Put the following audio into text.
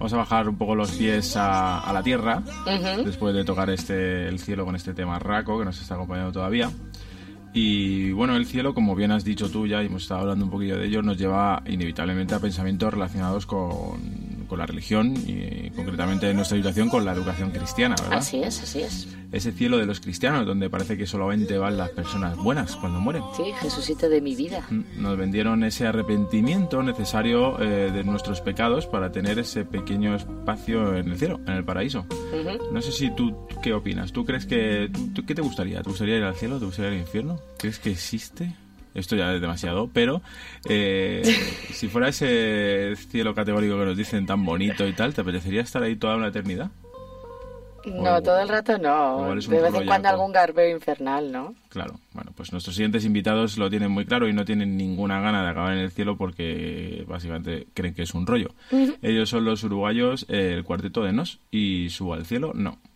Vamos a bajar un poco los pies a la tierra, después de tocar el cielo con este tema raco que nos está acompañando todavía. Y bueno, el cielo, como bien has dicho tú ya, y hemos estado hablando un poquillo de ello, nos lleva inevitablemente a pensamientos relacionados con la religión y concretamente en nuestra situación con la educación cristiana, ¿verdad? Así es. Ese cielo de los cristianos donde parece que solamente van las personas buenas cuando mueren. Sí, Jesucito de mi vida. Nos vendieron ese arrepentimiento necesario de nuestros pecados para tener ese pequeño espacio en el cielo, en el paraíso. No sé si tú, ¿qué opinas? ¿Tú crees que... ¿Qué te gustaría? ¿Te gustaría ir al cielo? ¿Te gustaría ir al infierno? ¿Crees que existe? Esto ya es demasiado, pero si fuera ese cielo categórico que nos dicen tan bonito y tal, ¿te apetecería estar ahí toda una eternidad? No, todo el rato no. De vez en cuando algún garbeo infernal, ¿no? Claro. Bueno, pues nuestros siguientes invitados lo tienen muy claro y no tienen ninguna gana de acabar en el cielo porque básicamente creen que es un rollo. Ellos son los uruguayos, el Cuarteto de Nos, y Subo al cielo, no.